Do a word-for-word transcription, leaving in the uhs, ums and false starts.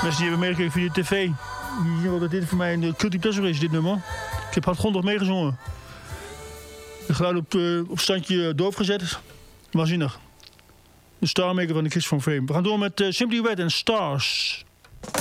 Mensen die hebben meegekregen via de tv. Die zien wel dat dit voor mij een culty pleasure is, dit nummer. Ik heb hardgrondig meegezongen. De geluid op, uh, op standje doof gezet. Waanzinnig. De Starmaker van de Kiss from Fame. We gaan door met uh, Simply Red en Stars.